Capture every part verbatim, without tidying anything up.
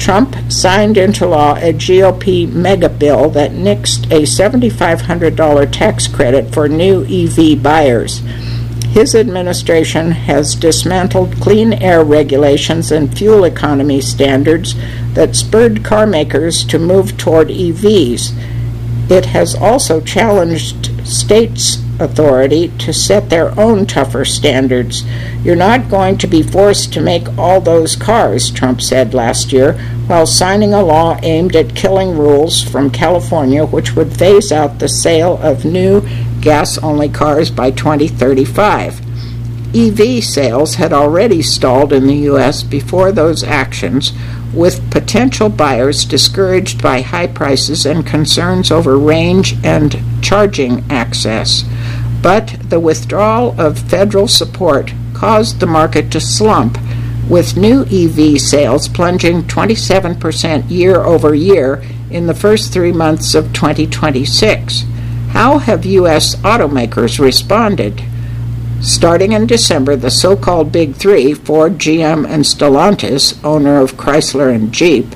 Trump signed into law a G O P mega bill that nixed a seven thousand five hundred dollars tax credit for new E V buyers. His administration has dismantled clean air regulations and fuel economy standards that spurred car makers to move toward E Vs. It has also challenged states' authority to set their own tougher standards. You're not going to be forced to make all those cars, Trump said last year, while signing a law aimed at killing rules from California which would phase out the sale of new gas-only cars by twenty thirty-five. E V sales had already stalled in the U S before those actions, with potential buyers discouraged by high prices and concerns over range and charging access. But the withdrawal of federal support caused the market to slump, with new E V sales plunging twenty-seven percent year over year in the first three months of twenty twenty-six. How have U S automakers responded? Starting in December, the so-called Big Three, Ford, G M, and Stellantis, owner of Chrysler and Jeep,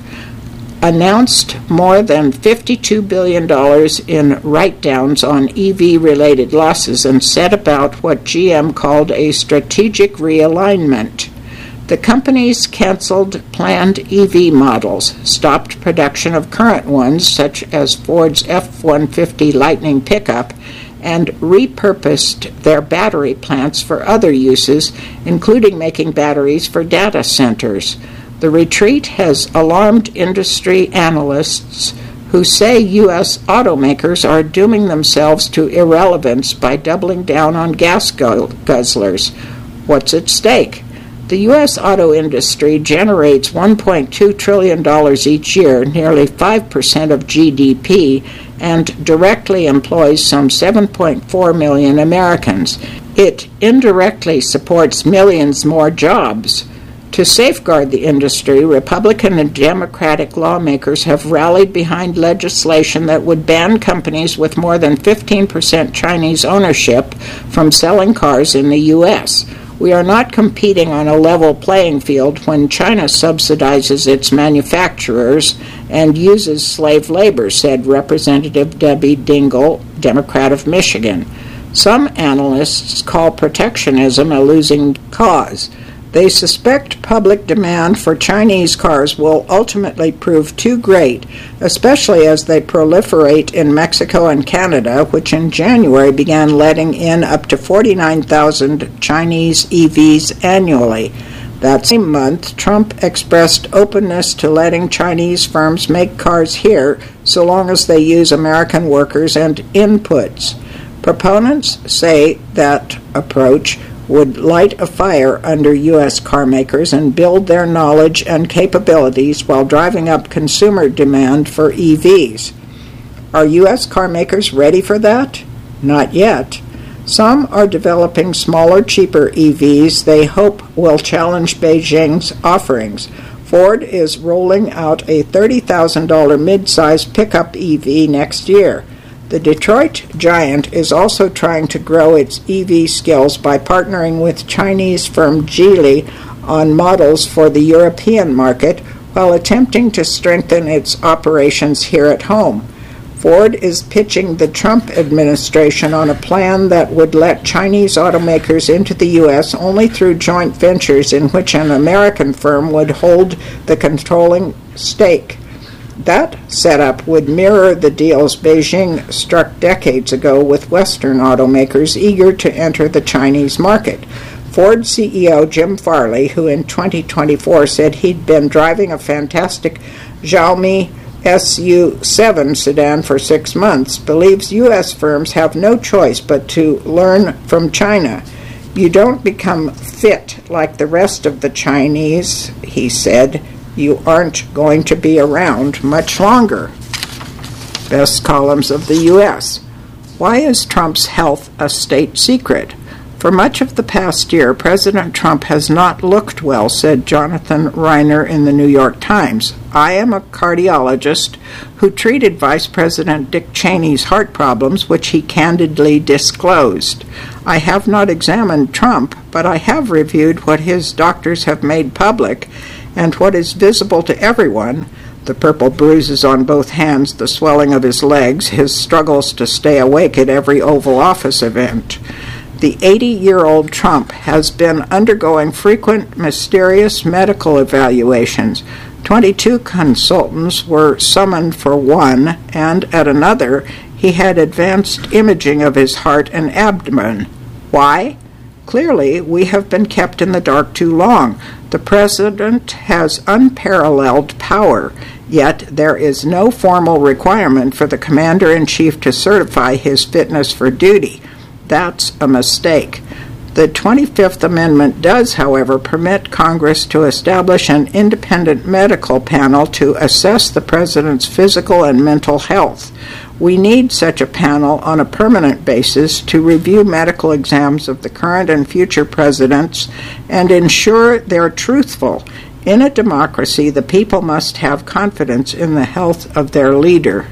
announced more than fifty-two billion dollars in write-downs on E V-related losses and set about what G M called a strategic realignment. The companies canceled planned E V models, stopped production of current ones, such as Ford's F one fifty Lightning pickup, and repurposed their battery plants for other uses, including making batteries for data centers. The retreat has alarmed industry analysts who say U S automakers are dooming themselves to irrelevance by doubling down on gas guzzlers. What's at stake? The U S auto industry generates one point two trillion dollars each year, nearly five percent of G D P, and directly employs some seven point four million Americans. It indirectly supports millions more jobs. To safeguard the industry, Republican and Democratic lawmakers have rallied behind legislation that would ban companies with more than fifteen percent Chinese ownership from selling cars in the U S. We are not competing on a level playing field when China subsidizes its manufacturers and uses slave labor, said Representative Debbie Dingell, Democrat of Michigan. Some analysts call protectionism a losing cause. They suspect public demand for Chinese cars will ultimately prove too great, especially as they proliferate in Mexico and Canada, which in January began letting in up to forty-nine thousand Chinese E Vs annually. That same month, Trump expressed openness to letting Chinese firms make cars here so long as they use American workers and inputs. Proponents say that approach would light a fire under U S car makers and build their knowledge and capabilities while driving up consumer demand for E Vs. Are U S car makers ready for that? Not yet. Some are developing smaller, cheaper E Vs they hope will challenge Beijing's offerings. Ford is rolling out a thirty thousand dollars mid-size pickup E V next year. The Detroit giant is also trying to grow its E V skills by partnering with Chinese firm Geely on models for the European market while attempting to strengthen its operations here at home. Ford is pitching the Trump administration on a plan that would let Chinese automakers into the U S only through joint ventures in which an American firm would hold the controlling stake. That setup would mirror the deals Beijing struck decades ago with Western automakers eager to enter the Chinese market. Ford C E O Jim Farley, who in twenty twenty-four said he'd been driving a fantastic Xiaomi S U seven sedan for six months, believes U S firms have no choice but to learn from China. You don't become fit like the rest of the Chinese, he said. You aren't going to be around much longer. Best columns of the U S. Why is Trump's health a state secret? For much of the past year, President Trump has not looked well, said Jonathan Reiner in the New York Times. I am a cardiologist who treated Vice President Dick Cheney's heart problems, which he candidly disclosed. I have not examined Trump, but I have reviewed what his doctors have made public, And what is visible to everyone, the purple bruises on both hands, the swelling of his legs, his struggles to stay awake at every Oval Office event. The eighty-year-old Trump has been undergoing frequent, mysterious medical evaluations. Twenty-two consultants were summoned for one, and at another, he had advanced imaging of his heart and abdomen. Why? Clearly, we have been kept in the dark too long. The president has unparalleled power, yet there is no formal requirement for the commander-in-chief to certify his fitness for duty. That's a mistake. The twenty-fifth Amendment does, however, permit Congress to establish an independent medical panel to assess the president's physical and mental health. We need such a panel on a permanent basis to review medical exams of the current and future presidents and ensure they're truthful. In a democracy, the people must have confidence in the health of their leader.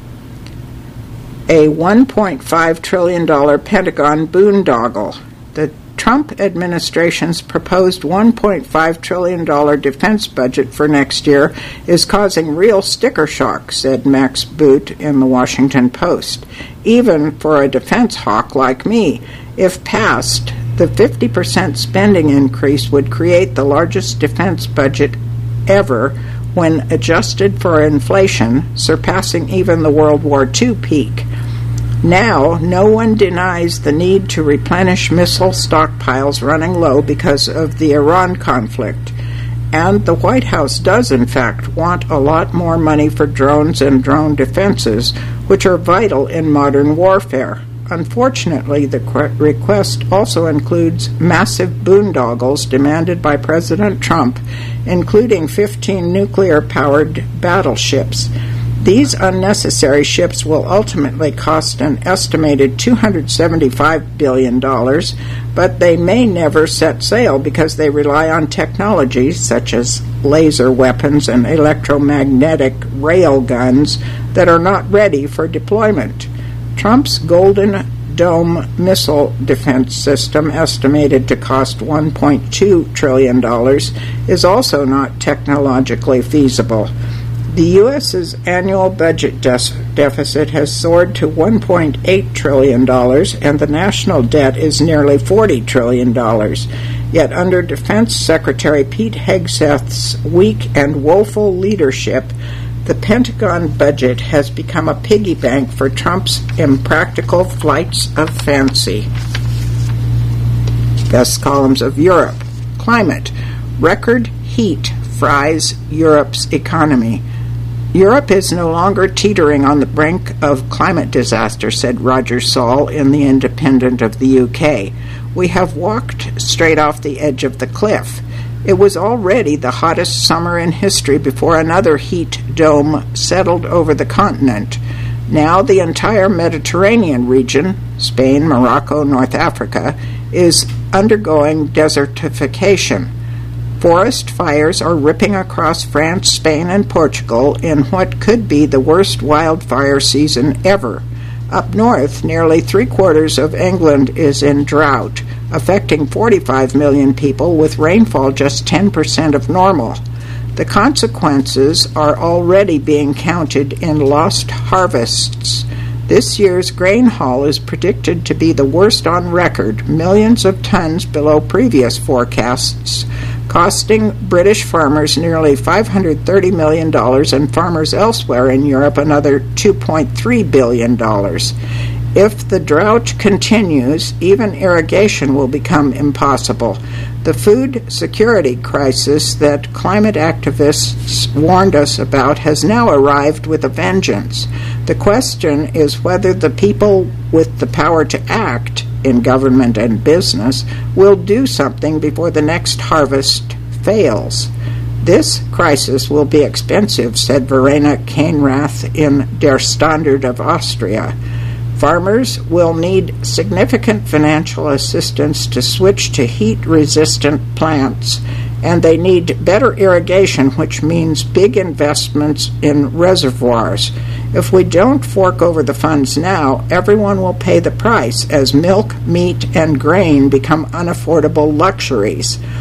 A one point five trillion dollars Pentagon boondoggle. The Trump administration's proposed one point five trillion dollars defense budget for next year is causing real sticker shock, said Max Boot in the Washington Post. Even for a defense hawk like me, if passed, the fifty percent spending increase would create the largest defense budget ever when adjusted for inflation, surpassing even the World War Two peak. Now, no one denies the need to replenish missile stockpiles running low because of the Iran conflict. And the White House does, in fact, want a lot more money for drones and drone defenses, which are vital in modern warfare. Unfortunately, the request also includes massive boondoggles demanded by President Trump, including fifteen nuclear-powered battleships. These unnecessary ships will ultimately cost an estimated two hundred seventy-five billion dollars, but they may never set sail because they rely on technologies such as laser weapons and electromagnetic rail guns that are not ready for deployment. Trump's Golden Dome missile defense system, estimated to cost one point two trillion dollars, is also not technologically feasible. The U S's annual budget de- deficit has soared to one point eight trillion dollars, and the national debt is nearly forty trillion dollars. Yet under Defense Secretary Pete Hegseth's weak and woeful leadership, the Pentagon budget has become a piggy bank for Trump's impractical flights of fancy. Best columns of Europe. Climate. Record heat fries Europe's economy. Europe is no longer teetering on the brink of climate disaster, said Roger Saul in The Independent of the U K. We have walked straight off the edge of the cliff. It was already the hottest summer in history before another heat dome settled over the continent. Now the entire Mediterranean region, Spain, Morocco, North Africa, is undergoing desertification. Forest fires are ripping across France, Spain, and Portugal in what could be the worst wildfire season ever. Up north, nearly three-quarters of England is in drought, affecting forty-five million people with rainfall just ten percent of normal. The consequences are already being counted in lost harvests. This year's grain haul is predicted to be the worst on record, millions of tons below previous forecasts, costing British farmers nearly five hundred thirty million dollars and farmers elsewhere in Europe another two point three billion dollars. If the drought continues, even irrigation will become impossible. The food security crisis that climate activists warned us about has now arrived with a vengeance. The question is whether the people with the power to act in government and business will do something before the next harvest fails. This crisis will be expensive, said Verena Kahnrath in Der Standard of Austria. Farmers will need significant financial assistance to switch to heat-resistant plants, and they need better irrigation, which means big investments in reservoirs. If we don't fork over the funds now, everyone will pay the price as milk, meat, and grain become unaffordable luxuries.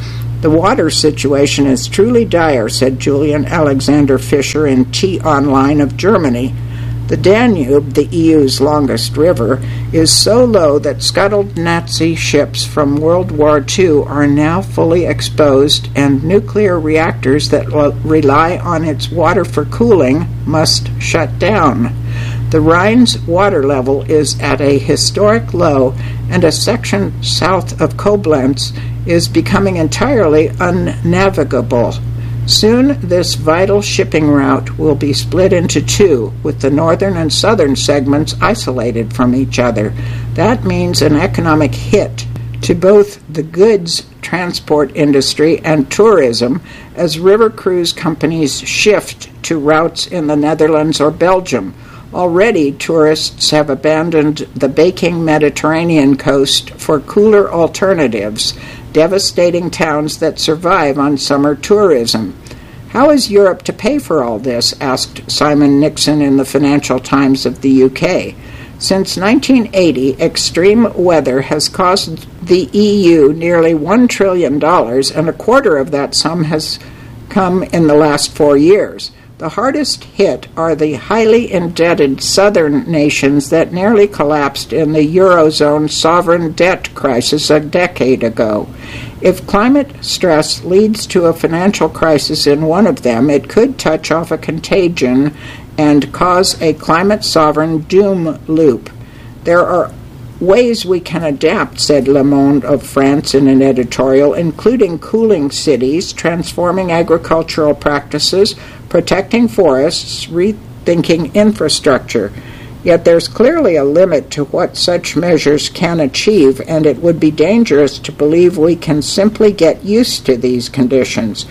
The water situation is truly dire, said Julian Alexander Fischer in T-Online of Germany. The Danube, the E U's longest river, is so low that scuttled Nazi ships from World War Two are now fully exposed, and nuclear reactors that rely on its water for cooling must shut down. The Rhine's water level is at a historic low, and a section south of Koblenz is becoming entirely unnavigable. Soon, this vital shipping route will be split into two, with the northern and southern segments isolated from each other. That means an economic hit to both the goods transport industry and tourism as river cruise companies shift to routes in the Netherlands or Belgium. Already, tourists have abandoned the baking Mediterranean coast for cooler alternatives, devastating towns that survive on summer tourism. How is Europe to pay for all this? Asked Simon Nixon in the Financial Times of the U K. Since nineteen eighty, extreme weather has cost the E U nearly one trillion dollars, and a quarter of that sum has come in the last four years. The hardest hit are the highly indebted southern nations that nearly collapsed in the Eurozone sovereign debt crisis a decade ago. If climate stress leads to a financial crisis in one of them, it could touch off a contagion and cause a climate sovereign doom loop. There are ways we can adapt, said Le Monde of France in an editorial, including cooling cities, transforming agricultural practices, protecting forests, rethinking infrastructure. Yet there's clearly a limit to what such measures can achieve, and it would be dangerous to believe we can simply get used to these conditions.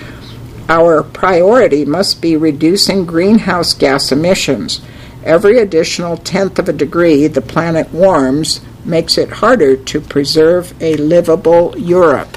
Our priority must be reducing greenhouse gas emissions. Every additional tenth of a degree the planet warms makes it harder to preserve a livable Europe.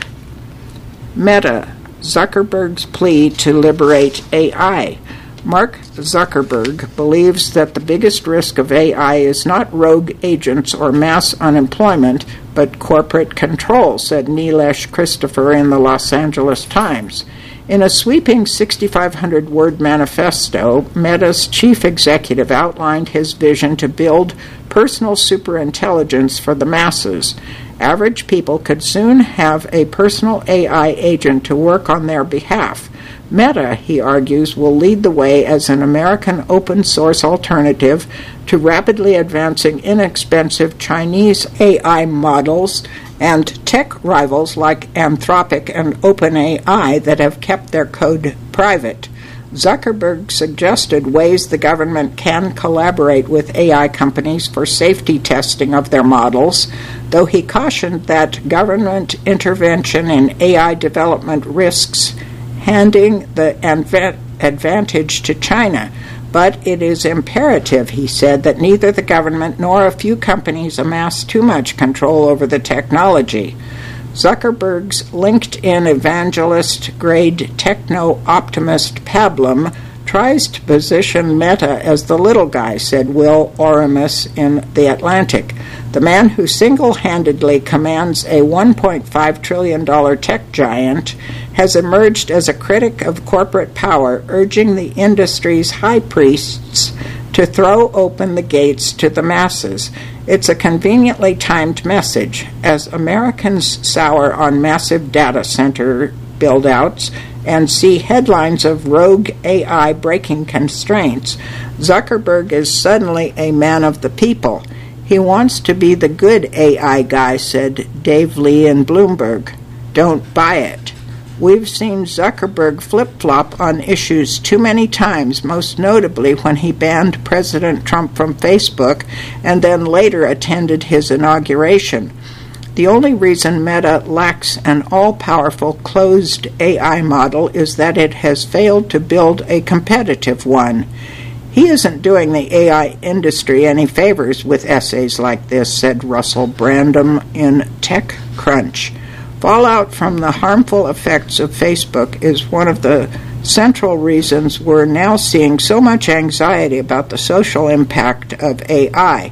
Meta, Zuckerberg's plea to liberate A I. Mark Zuckerberg believes that the biggest risk of A I is not rogue agents or mass unemployment, but corporate control, said Nilesh Christopher in the Los Angeles Times. In a sweeping sixty-five hundred word manifesto, Meta's chief executive outlined his vision to build personal superintelligence for the masses. Average people could soon have a personal A I agent to work on their behalf. Meta, he argues, will lead the way as an American open-source alternative to rapidly advancing inexpensive Chinese A I models and tech rivals like Anthropic and OpenAI that have kept their code private. Zuckerberg suggested ways the government can collaborate with A I companies for safety testing of their models, though he cautioned that government intervention in A I development risks handing the adva- advantage to China. But it is imperative, he said, that neither the government nor a few companies amass too much control over the technology. Zuckerberg's LinkedIn evangelist-grade techno-optimist pablum tries to position Meta as the little guy, said Will Oramus in The Atlantic. The man who single-handedly commands a one point five trillion dollars tech giant has emerged as a critic of corporate power, urging the industry's high priests to throw open the gates to the masses. It's a conveniently timed message. As Americans sour on massive data center build-outs and see headlines of rogue A I breaking constraints, Zuckerberg is suddenly a man of the people. He wants to be the good A I guy, said Dave Lee in Bloomberg. Don't buy it. We've seen Zuckerberg flip-flop on issues too many times, most notably when he banned President Trump from Facebook and then later attended his inauguration. The only reason Meta lacks an all-powerful closed A I model is that it has failed to build a competitive one. He isn't doing the A I industry any favors with essays like this, said Russell Brandom in TechCrunch. Fallout from the harmful effects of Facebook is one of the central reasons we're now seeing so much anxiety about the social impact of A I.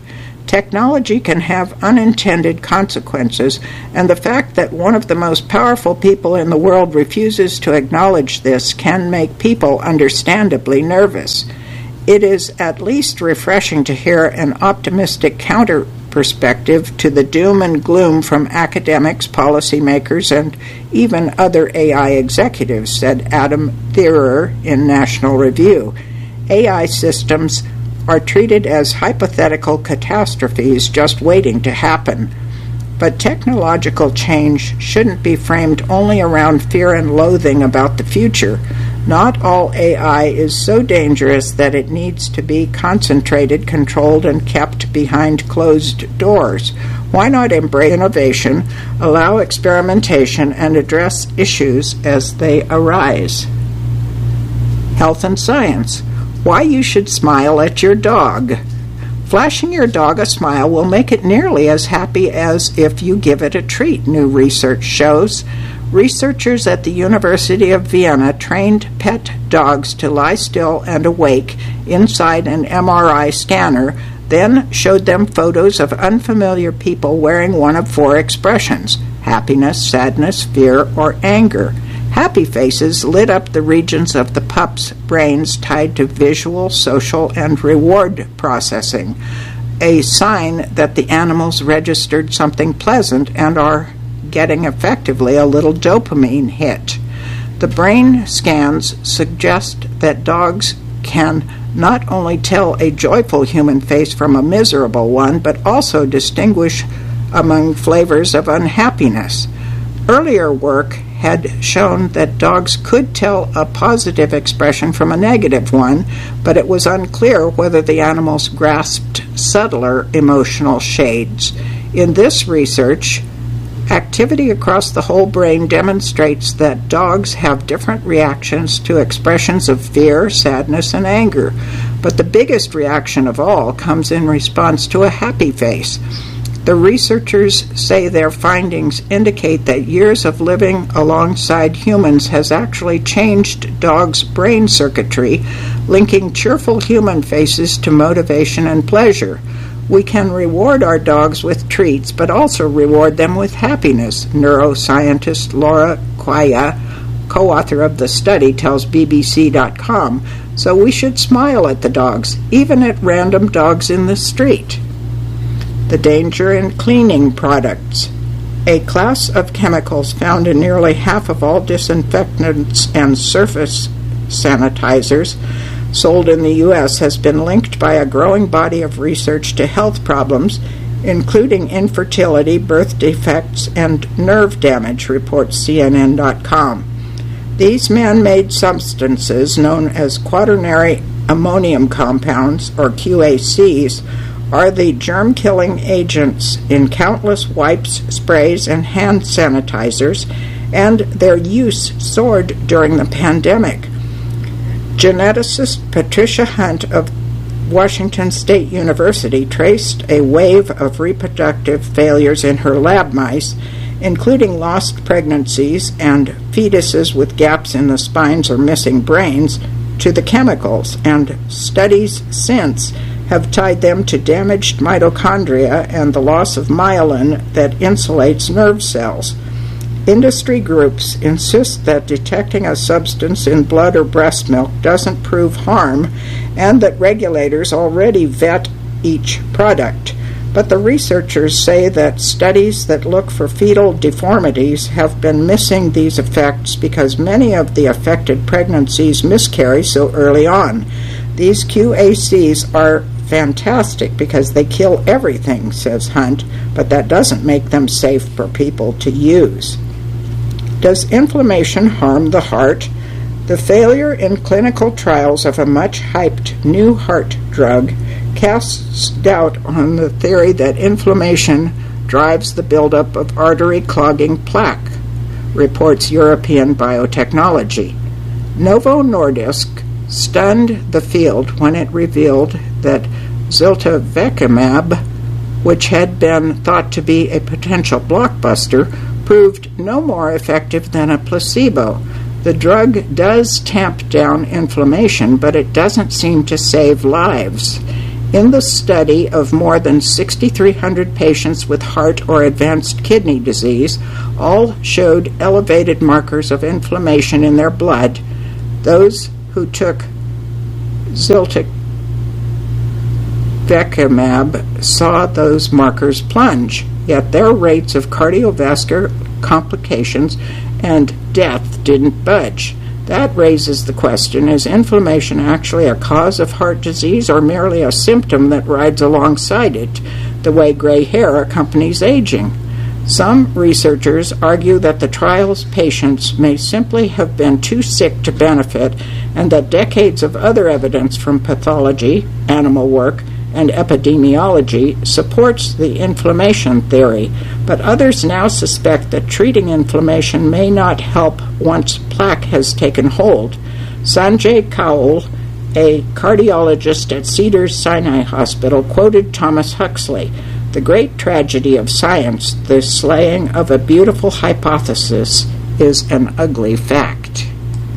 Technology can have unintended consequences, and the fact that one of the most powerful people in the world refuses to acknowledge this can make people understandably nervous. It is at least refreshing to hear an optimistic counter perspective to the doom and gloom from academics, policymakers, and even other A I executives, said Adam Thierer in National Review. A I systems are treated as hypothetical catastrophes just waiting to happen. But technological change shouldn't be framed only around fear and loathing about the future. Not all A I is so dangerous that it needs to be concentrated, controlled, and kept behind closed doors. Why not embrace innovation, allow experimentation, and address issues as they arise? Health and science. Why you should smile at your dog. Flashing your dog a smile will make it nearly as happy as if you give it a treat, new research shows. Researchers at the University of Vienna trained pet dogs to lie still and awake inside an M R I scanner, then showed them photos of unfamiliar people wearing one of four expressions: happiness, sadness, fear, or anger. Happy faces lit up the regions of the pups' brains tied to visual, social, and reward processing, a sign that the animals registered something pleasant and are getting effectively a little dopamine hit. The brain scans suggest that dogs can not only tell a joyful human face from a miserable one, but also distinguish among flavors of unhappiness. Earlier work had shown that dogs could tell a positive expression from a negative one, but it was unclear whether the animals grasped subtler emotional shades. In this research, activity across the whole brain demonstrates that dogs have different reactions to expressions of fear, sadness, and anger. But the biggest reaction of all comes in response to a happy face. The researchers say their findings indicate that years of living alongside humans has actually changed dogs' brain circuitry, linking cheerful human faces to motivation and pleasure. We can reward our dogs with treats, but also reward them with happiness, neuroscientist Laura Quaya, co-author of the study, tells B B C dot com. So we should smile at the dogs, even at random dogs in the street. The danger in cleaning products. A class of chemicals found in nearly half of all disinfectants and surface sanitizers sold in the U S has been linked by a growing body of research to health problems, including infertility, birth defects, and nerve damage, reports C N N dot com. These man-made substances, known as quaternary ammonium compounds, or Q A Cs, are the germ-killing agents in countless wipes, sprays, and hand sanitizers, and their use soared during the pandemic. Geneticist Patricia Hunt of Washington State University traced a wave of reproductive failures in her lab mice, including lost pregnancies and fetuses with gaps in the spines or missing brains, to the chemicals, and studies since have tied them to damaged mitochondria and the loss of myelin that insulates nerve cells. Industry groups insist that detecting a substance in blood or breast milk doesn't prove harm, and that regulators already vet each product. But the researchers say that studies that look for fetal deformities have been missing these effects because many of the affected pregnancies miscarry so early on. These Q A Cs are fantastic because they kill everything, says Hunt, but that doesn't make them safe for people to use. Does inflammation harm the heart? The failure in clinical trials of a much-hyped new heart drug casts doubt on the theory that inflammation drives the buildup of artery-clogging plaque, reports European Biotechnology. Novo Nordisk stunned the field when it revealed that ziltivekimab, which had been thought to be a potential blockbuster, proved no more effective than a placebo. The drug does tamp down inflammation, but it doesn't seem to save lives. In the study of more than six thousand three hundred patients with heart or advanced kidney disease, all showed elevated markers of inflammation in their blood. Those who took ziltivekimab saw those markers plunge, yet their rates of cardiovascular complications and death didn't budge. That raises the question, is inflammation actually a cause of heart disease or merely a symptom that rides alongside it, the way gray hair accompanies aging? Some researchers argue that the trial's patients may simply have been too sick to benefit, and that decades of other evidence from pathology, animal work, and epidemiology supports the inflammation theory, but others now suspect that treating inflammation may not help once plaque has taken hold. Sanjay Kaul, a cardiologist at Cedars-Sinai Hospital, quoted Thomas Huxley, "The great tragedy of science, the slaying of a beautiful hypothesis, is an ugly fact."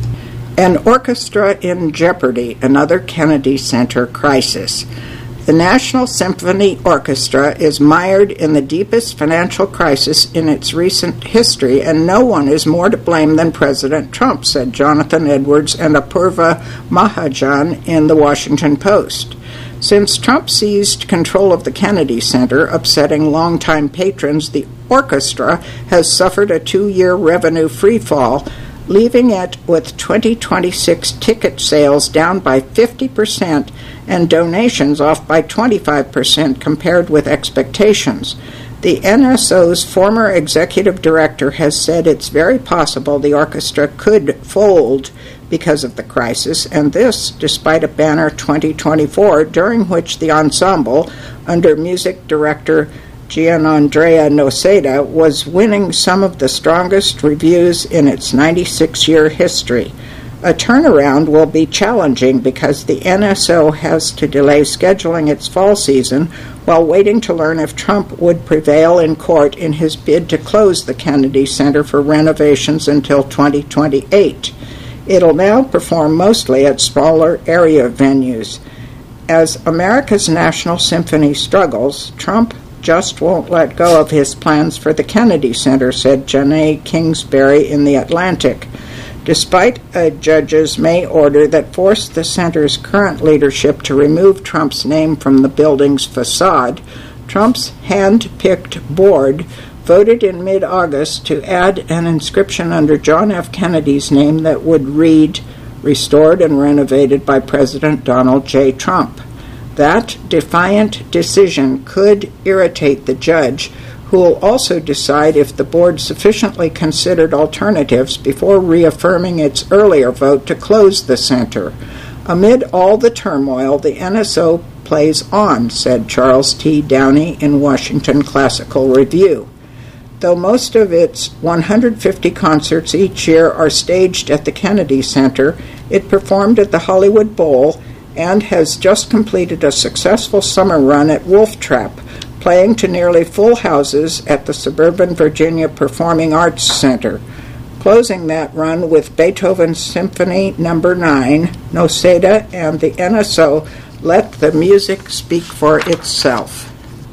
An orchestra in jeopardy, another Kennedy Center crisis. The National Symphony Orchestra is mired in the deepest financial crisis in its recent history, and no one is more to blame than President Trump, said Jonathan Edwards and Apurva Mahajan in the Washington Post. Since Trump seized control of the Kennedy Center, upsetting longtime patrons, the orchestra has suffered a two-year revenue freefall, leaving it with twenty twenty-six ticket sales down by fifty percent and donations off by twenty-five percent compared with expectations. The N S O's former executive director has said it's very possible the orchestra could fold because of the crisis, and this despite a banner twenty twenty-four during which the ensemble, under music director Gianandrea Noseda, was winning some of the strongest reviews in its ninety-six-year history. A turnaround will be challenging because the N S O has to delay scheduling its fall season while waiting to learn if Trump would prevail in court in his bid to close the Kennedy Center for renovations until twenty twenty-eight. It'll now perform mostly at smaller area venues. As America's National Symphony struggles, Trump just won't let go of his plans for the Kennedy Center, said Janae Kingsbury in The Atlantic. Despite a judge's May order that forced the center's current leadership to remove Trump's name from the building's facade, Trump's hand-picked board voted in mid-August to add an inscription under John F. Kennedy's name that would read, "Restored and renovated by President Donald J. Trump." That defiant decision could irritate the judge, who will also decide if the board sufficiently considered alternatives before reaffirming its earlier vote to close the center. Amid all the turmoil, the N S O plays on, said Charles T. Downey in Washington Classical Review. Though most of its one hundred fifty concerts each year are staged at the Kennedy Center, it performed at the Hollywood Bowl and has just completed a successful summer run at Wolf Trap, playing to nearly full houses at the suburban Virginia Performing Arts Center. Closing that run with Beethoven's Symphony Number nine, Noseda and the N S O let the music speak for itself.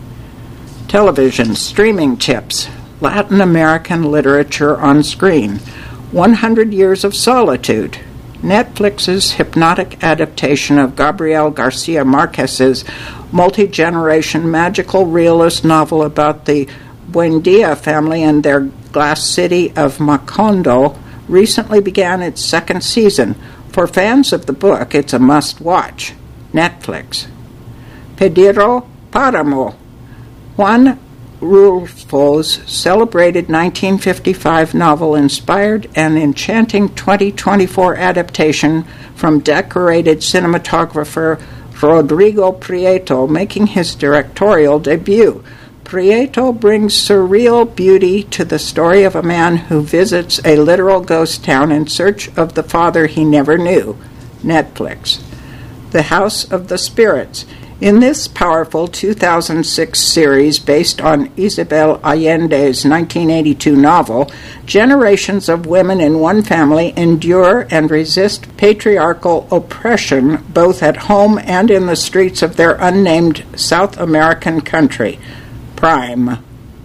Television streaming tips. Latin American literature on screen. one hundred Years of Solitude. Netflix's hypnotic adaptation of Gabriel Garcia Marquez's multi-generation magical realist novel about the Buendia family and their glass city of Macondo recently began its second season. For fans of the book, it's a must-watch. Netflix. Pedro Páramo. Juan Rulfo's celebrated nineteen fifty-five novel inspired an enchanting twenty twenty-four adaptation from decorated cinematographer Rodrigo Prieto, making his directorial debut. Prieto brings surreal beauty to the story of a man who visits a literal ghost town in search of the father he never knew. Netflix. The House of the Spirits. In this powerful two thousand six series based on Isabel Allende's nineteen eighty-two novel, generations of women in one family endure and resist patriarchal oppression both at home and in the streets of their unnamed South American country. Prime.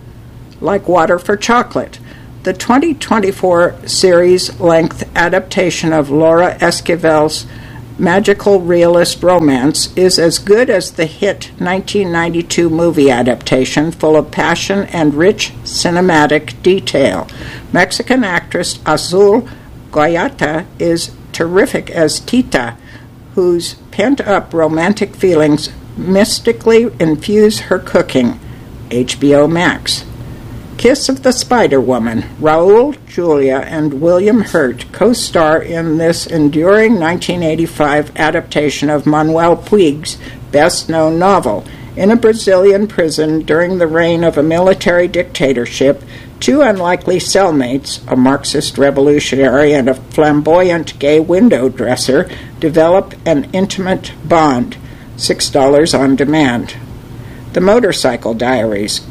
Like Water for Chocolate. The twenty twenty-four series-length adaptation of Laura Esquivel's magical realist romance is as good as the hit nineteen ninety-two movie adaptation, full of passion and rich cinematic detail. Mexican actress Azul Guayata is terrific as Tita, whose pent-up romantic feelings mystically infuse her cooking. H B O Max. Kiss of the Spider-Woman. Raul Julia and William Hurt co-star in this enduring nineteen eighty-five adaptation of Manuel Puig's best-known novel. In a Brazilian prison during the reign of a military dictatorship, two unlikely cellmates, a Marxist revolutionary and a flamboyant gay window dresser, develop an intimate bond. six dollars on demand. The Motorcycle Diaries.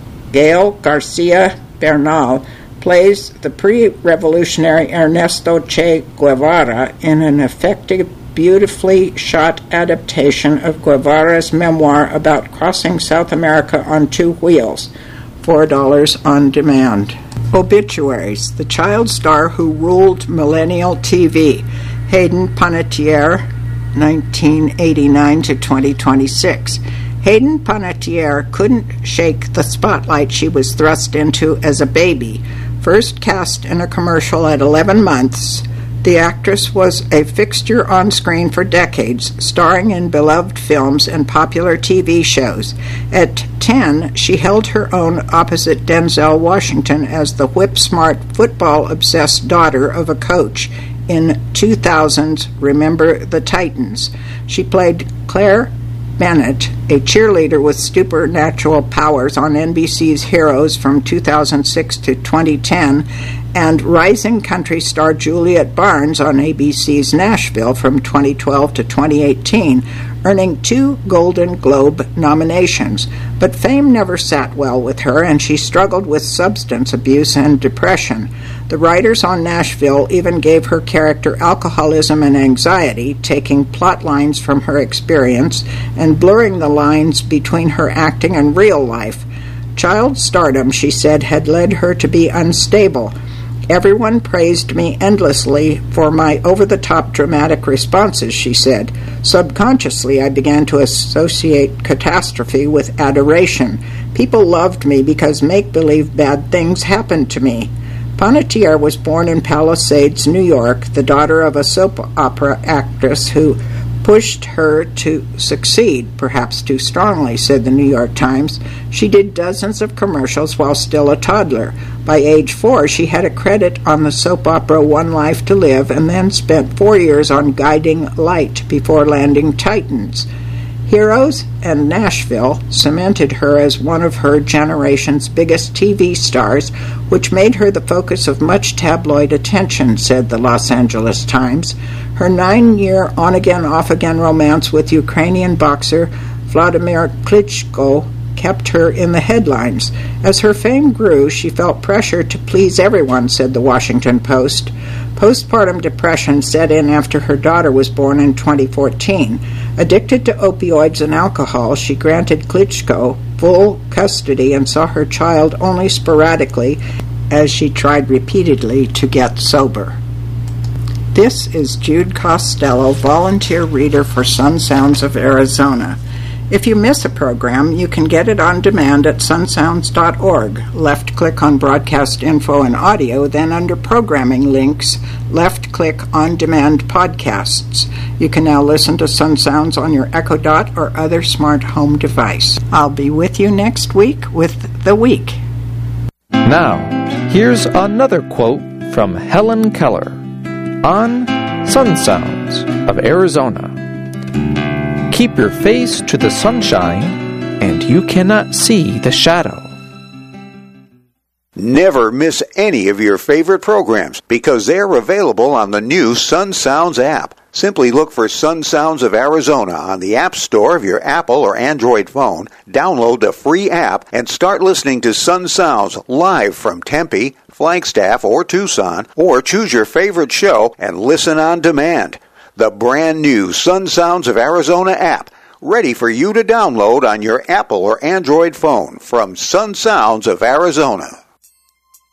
Gael Garcia Bernal plays the pre-revolutionary Ernesto Che Guevara in an effective, beautifully shot adaptation of Guevara's memoir about crossing South America on two wheels. four dollars on demand. Obituaries. The child star who ruled millennial T V. Hayden Panettiere, nineteen eighty-nine to twenty twenty-six. Hayden Panettiere couldn't shake the spotlight she was thrust into as a baby. First cast in a commercial at eleven months, the actress was a fixture on screen for decades, starring in beloved films and popular T V shows. At ten, she held her own opposite Denzel Washington as the whip-smart, football-obsessed daughter of a coach in two thousand's Remember the Titans. She played Claire Bennett, a cheerleader with supernatural powers on N B C's Heroes from two thousand six to twenty ten, and rising country star Juliet Barnes on A B C's Nashville from twenty twelve to twenty eighteen, earning two Golden Globe nominations. But fame never sat well with her, and she struggled with substance abuse and depression. The writers on Nashville even gave her character alcoholism and anxiety, taking plot lines from her experience and blurring the lines between her acting and real life. Child stardom, she said, had led her to be unstable. Everyone praised me endlessly for my over-the-top dramatic responses, she said. Subconsciously, I began to associate catastrophe with adoration. People loved me because make-believe bad things happened to me. Panettiere was born in Palisades, New York, the daughter of a soap opera actress who pushed her to succeed, perhaps too strongly, said the New York Times. She did dozens of commercials while still a toddler. By age four, she had a credit on the soap opera One Life to Live and then spent four years on Guiding Light before landing Titans. Heroes and Nashville cemented her as one of her generation's biggest T V stars, which made her the focus of much tabloid attention, said the Los Angeles Times. Her nine-year on-again, off-again romance with Ukrainian boxer Vladimir Klitschko kept her in the headlines. As her fame grew, she felt pressure to please everyone, said the Washington Post. Postpartum depression set in after her daughter was born in twenty fourteen. Addicted to opioids and alcohol, she granted Klitschko full custody and saw her child only sporadically as she tried repeatedly to get sober. This is Jude Costello, volunteer reader for Sun Sounds of Arizona. If you miss a program, you can get it on demand at sun sounds dot org. Left-click on Broadcast Info and Audio, then under Programming Links, left-click On Demand Podcasts. You can now listen to Sun Sounds on your Echo Dot or other smart home device. I'll be with you next week with The Week. Now, here's another quote from Helen Keller on Sun Sounds of Arizona. Keep your face to the sunshine, and you cannot see the shadow. Never miss any of your favorite programs because they're available on the new Sun Sounds app. Simply look for Sun Sounds of Arizona on the App Store of your Apple or Android phone, download the free app, and start listening to Sun Sounds live from Tempe, Flagstaff, or Tucson, or choose your favorite show and listen on demand. The brand new Sun Sounds of Arizona app, ready for you to download on your Apple or Android phone from Sun Sounds of Arizona.